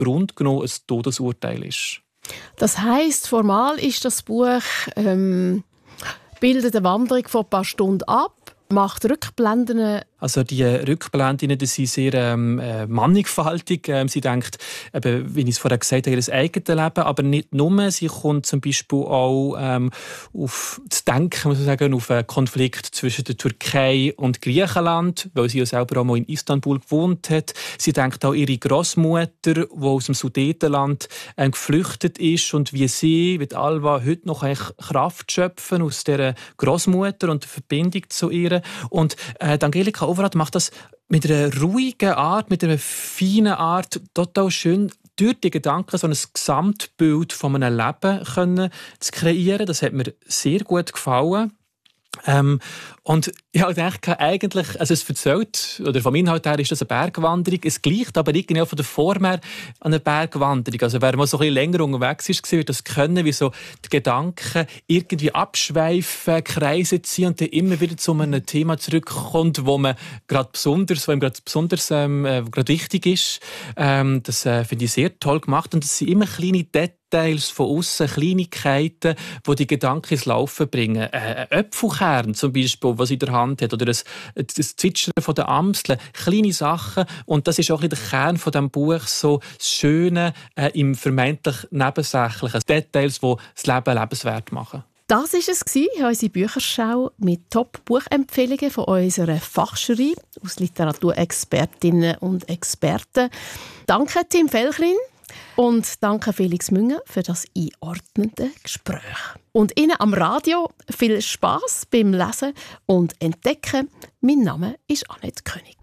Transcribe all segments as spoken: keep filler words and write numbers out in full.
Grund genommen ein Todesurteil ist. Das heisst, formal ist das Buch ähm, bildet eine Wanderung von ein paar Stunden ab, macht Rückblenden. Also die Rückblenden, die sind sehr ähm, äh, mannigfaltig. Ähm, sie denkt, eben, wie ich es vorher gesagt habe, ihr eigenes Leben, aber nicht nur. Sie kommt zum Beispiel auch ähm, auf das Denken, muss man sagen, auf einen Konflikt zwischen der Türkei und Griechenland, weil sie ja selber auch mal in Istanbul gewohnt hat. Sie denkt auch ihre Großmutter, die aus dem Sudetenland ähm, geflüchtet ist und wie sie, wie Alva, heute noch Kraft schöpfen aus dieser Großmutter und der Verbindung zu ihr. Und äh, Angelika Overath macht das mit einer ruhigen Art, mit einer feinen Art, total schön durch die Gedanken so ein Gesamtbild von einem Leben können zu kreieren. Das hat mir sehr gut gefallen. Ähm, und ich habe gedacht, eigentlich, also es erzählt, oder vom Inhalt her ist das eine Bergwanderung, es gleicht aber irgendwie auch von der Form her an eine Bergwanderung. Also wer mal so ein bisschen länger unterwegs ist, wird das können, wie so die Gedanken irgendwie abschweifen, Kreise ziehen und dann immer wieder zu einem Thema zurückkommt, wo man gerade besonders, wo ihm gerade besonders ähm, äh, gerade wichtig ist. Ähm, das äh, finde ich sehr toll gemacht und es sind immer kleine Details, Teils von außen, Kleinigkeiten, die die Gedanken ins Laufen bringen. Ein Äpfelkern zum Beispiel, was sie in der Hand hat, oder das, das Zwitschern von der Amseln. Kleine Sachen. Und das ist auch ein bisschen der Kern von diesem Buch, so das Schöne äh, im vermeintlich Nebensächlichen. Details, die das Leben lebenswert machen. Das war es, unsere Bücherschau mit Top-Buchempfehlungen von unserer Fachjury aus Literaturexpertinnen und Experten. Danke, Tim Felchlin. Und danke Felix Münger für das einordnende Gespräch. Und Ihnen am Radio viel Spass beim Lesen und Entdecken. Mein Name ist Annette König.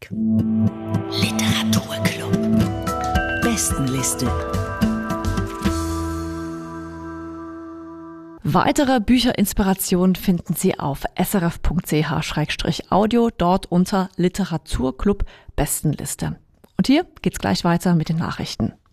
Literaturclub. Bestenliste. Weitere Bücherinspirationen finden Sie auf s r f punkt c h slash audio, dort unter Literaturclub Bestenliste. Und hier geht's gleich weiter mit den Nachrichten.